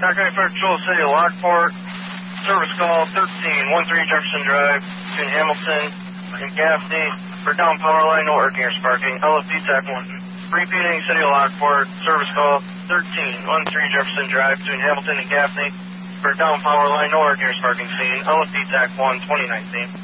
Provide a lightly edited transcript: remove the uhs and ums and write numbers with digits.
County Fire Patrol, City of Lockport. Service call 1313 Jefferson Drive between Hamilton and Gaffney. For down power line, no working or sparking. LFD TAC 1. Repeating, City of Lockport. Service call 1313 Jefferson Drive between Hamilton and Gaffney. For down power line, no working or sparking scene. LFD TAC 1, 2019.